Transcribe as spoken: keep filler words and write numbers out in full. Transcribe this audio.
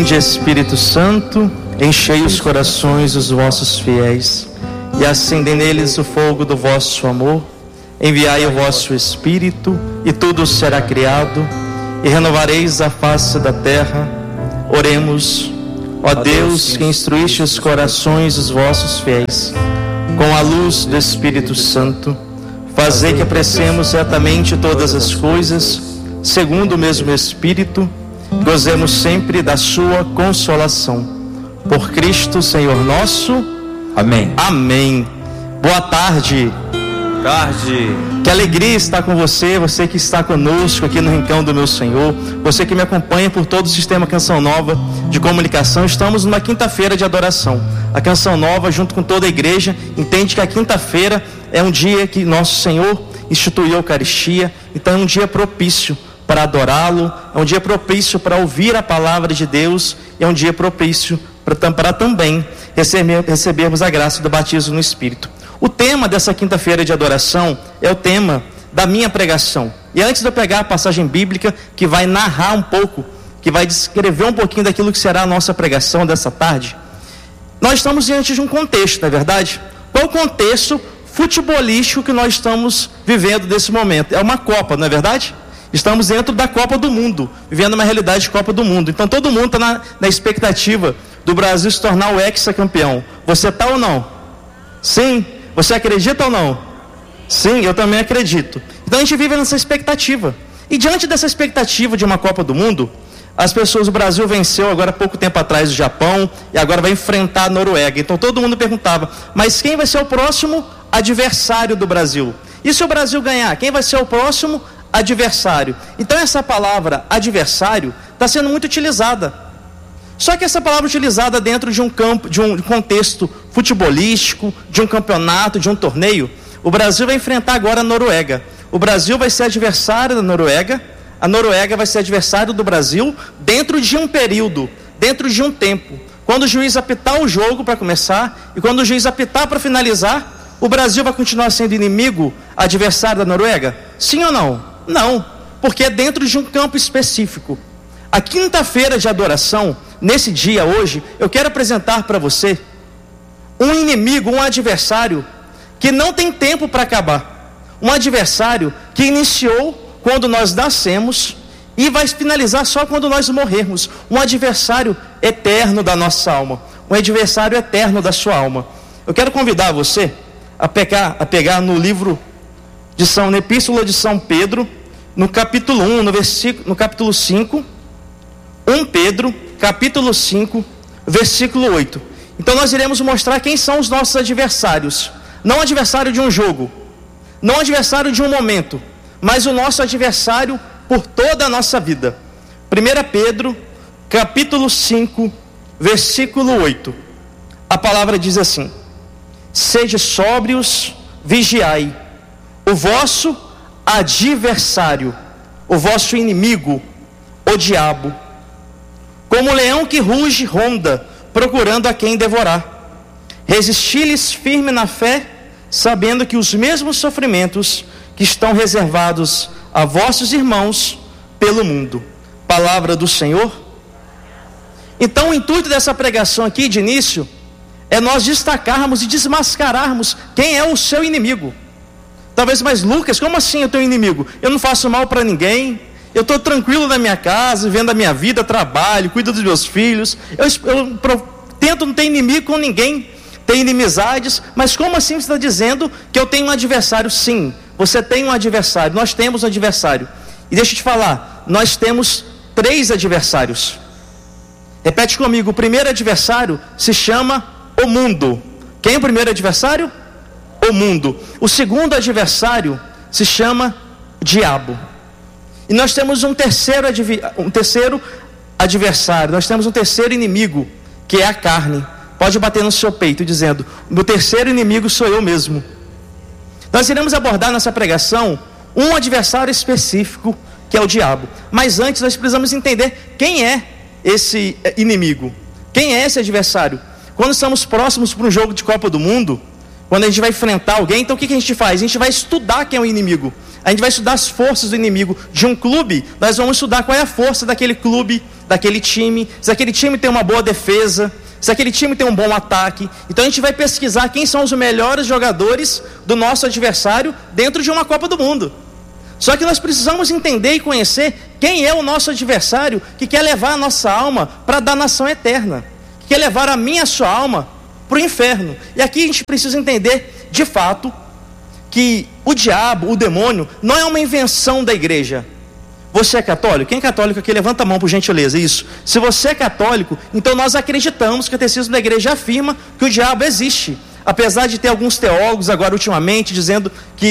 De Espírito Santo, enchei os corações dos vossos fiéis e acendei neles o fogo do vosso amor. Enviai o vosso Espírito e tudo será criado e renovareis a face da terra. Oremos. Ó Deus, que instruíste os corações dos vossos fiéis com a luz do Espírito Santo, fazei que apreciemos retamente todas as coisas segundo o mesmo Espírito, gozemos sempre da sua consolação. Por Cristo Senhor nosso. Amém. Amém. Boa tarde. Tarde. Que alegria estar com você, você que está conosco aqui no Rincão do meu Senhor, você que me acompanha por todo o sistema Canção Nova de comunicação. Estamos numa quinta-feira de adoração. A Canção Nova, junto com toda a igreja, entende que a quinta-feira é um dia que nosso Senhor instituiu a Eucaristia, então é um dia propício para adorá-lo, é um dia propício para ouvir a palavra de Deus, é um dia propício para, para também receber, recebermos a graça do batismo no Espírito. O tema dessa quinta-feira de adoração é o tema da minha pregação. E antes de eu pegar a passagem bíblica que vai narrar um pouco, que vai descrever um pouquinho daquilo que será a nossa pregação dessa tarde, nós estamos diante de um contexto, não é verdade? Qual o contexto futebolístico que nós estamos vivendo nesse momento? É uma Copa, não é verdade? Estamos dentro da Copa do Mundo, vivendo uma realidade de Copa do Mundo. Então todo mundo está na, na expectativa do Brasil se tornar o hexacampeão. Você está ou não? Sim. Você acredita ou não? Sim, eu também acredito. Então a gente vive nessa expectativa. E diante dessa expectativa de uma Copa do Mundo, as pessoas, o Brasil venceu agora há pouco tempo atrás o Japão e agora vai enfrentar a Noruega. Então todo mundo perguntava, mas quem vai ser o próximo adversário do Brasil? E se o Brasil ganhar, quem vai ser o próximo adversário? Então essa palavra adversário está sendo muito utilizada. Só que essa palavra utilizada dentro de um campo, de um contexto futebolístico, de um campeonato, de um torneio, o Brasil vai enfrentar agora a Noruega. O Brasil vai ser adversário da Noruega, a Noruega vai ser adversário do Brasil dentro de um período, dentro de um tempo. Quando o juiz apitar o jogo para começar e quando o juiz apitar para finalizar, o Brasil vai continuar sendo inimigo, adversário da Noruega? Sim ou não? Não, porque é dentro de um campo específico. A quinta-feira de adoração, nesse dia hoje, eu quero apresentar para você um inimigo, um adversário que não tem tempo para acabar. Um adversário que iniciou quando nós nascemos e vai finalizar só quando nós morrermos. Um adversário eterno da nossa alma, um adversário eterno da sua alma. Eu quero convidar você a pegar, a pegar no livro de São, na Epístola de São Pedro, no capítulo um, no, versículo, no capítulo cinco, Primeira Pedro, capítulo cinco, versículo oito. Então nós iremos mostrar quem são os nossos adversários. Não adversário de um jogo, não adversário de um momento, mas o nosso adversário por toda a nossa vida. Primeira Pedro, capítulo cinco, versículo oito. A palavra diz assim: sede sóbrios, vigiai. O vosso adversário, o vosso inimigo, o diabo, como leão que ruge, ronda, procurando a quem devorar. Resisti-lhes firme na fé, sabendo que os mesmos sofrimentos que estão reservados a vossos irmãos pelo mundo. Palavra do Senhor. Então o intuito dessa pregação aqui de início é nós destacarmos e desmascararmos quem é o seu inimigo. Talvez, mas Lucas, como assim eu tenho inimigo? Eu não faço mal para ninguém, eu estou tranquilo na minha casa, vivendo a minha vida, trabalho, cuido dos meus filhos, eu, eu pro, tento não ter inimigo com ninguém, ter inimizades, mas como assim você está dizendo que eu tenho um adversário? Sim, você tem um adversário, nós temos um adversário. E deixa eu te falar, nós temos três adversários. Repete comigo, o primeiro adversário se chama o mundo. Quem é o primeiro adversário? O mundo. O segundo adversário se chama diabo. E nós temos um terceiro, um terceiro adversário, nós temos um terceiro inimigo, que é a carne. Pode bater no seu peito dizendo: meu terceiro inimigo sou eu mesmo. Nós iremos abordar nessa pregação um adversário específico, que é o diabo. Mas antes nós precisamos entender quem é esse inimigo, quem é esse adversário. Quando estamos próximos para um jogo de Copa do Mundo, quando a gente vai enfrentar alguém, então o que, que a gente faz? A gente vai estudar quem é o inimigo. A gente vai estudar as forças do inimigo de um clube, nós vamos estudar qual é a força daquele clube, daquele time, se aquele time tem uma boa defesa, se aquele time tem um bom ataque. Então a gente vai pesquisar quem são os melhores jogadores do nosso adversário dentro de uma Copa do Mundo. Só que nós precisamos entender e conhecer quem é o nosso adversário que quer levar a nossa alma para a danação eterna, que quer levar a minha e a sua alma para o inferno. E aqui a gente precisa entender, de fato, que o diabo, o demônio, não é uma invenção da igreja. Você é católico? Quem é católico aqui? Levanta a mão, por gentileza. Isso. Se você é católico, então nós acreditamos que o catecismo da igreja afirma que o diabo existe. Apesar de ter alguns teólogos agora ultimamente dizendo que